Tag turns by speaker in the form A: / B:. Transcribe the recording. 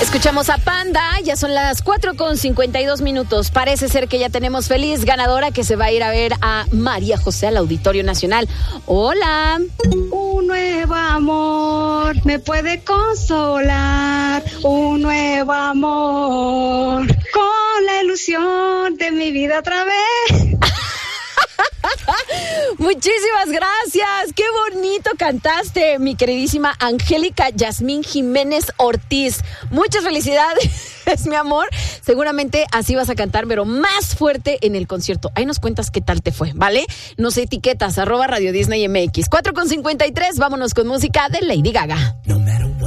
A: Escuchamos a Panda, ya son las 4:52. Parece ser que ya tenemos feliz ganadora que se va a ir a ver a María José al Auditorio Nacional. Hola.
B: Un nuevo amor me puede consolar, un nuevo amor con la ilusión de mi vida otra vez.
A: Muchísimas gracias, qué bonito cantaste, mi queridísima Angélica Yasmín Jiménez Ortiz. Muchas felicidades, mi amor. Seguramente así vas a cantar, pero más fuerte en el concierto. Ahí nos cuentas qué tal te fue, ¿vale? Nos etiquetas @Radio Disney MX. 4:53, vámonos con música de Lady Gaga.